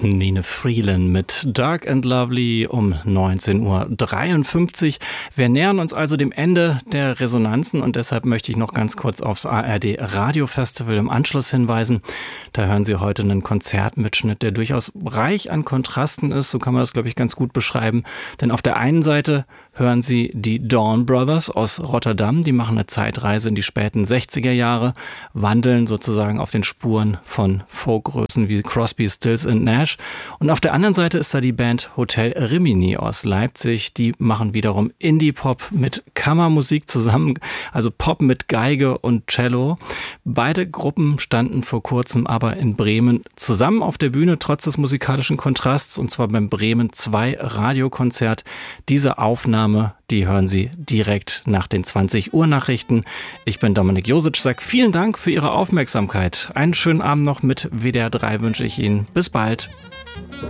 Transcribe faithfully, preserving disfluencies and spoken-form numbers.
Nine Freeland mit Dark and Lovely um neunzehn Uhr dreiundfünfzig. Wir nähern uns also dem Ende der Resonanzen und deshalb möchte ich noch ganz kurz aufs A R D Radio Festival im Anschluss hinweisen. Da hören Sie heute einen Konzertmitschnitt, der durchaus reich an Kontrasten ist, so kann man das, glaube ich, ganz gut beschreiben. Denn auf der einen Seite hören Sie die Dawn Brothers aus Rotterdam, die machen eine Zeitreise in die späten sechziger Jahre, wandeln sozusagen auf den Spuren von Folkgrößen wie Crosby, Stills und Nash. Und auf der anderen Seite ist da die Band Hotel Rimini aus Leipzig. Die machen wiederum Indie-Pop mit Kammermusik zusammen, also Pop mit Geige und Cello. Beide Gruppen standen vor kurzem aber in Bremen zusammen auf der Bühne, trotz des musikalischen Kontrasts, und zwar beim Bremen zwei Radiokonzert. Diese Aufnahme, die hören Sie direkt nach den zwanzig Uhr Nachrichten. Ich bin Dominik Josic, sage vielen Dank für Ihre Aufmerksamkeit. Einen schönen Abend noch mit W D R drei wünsche ich Ihnen. Bis bald.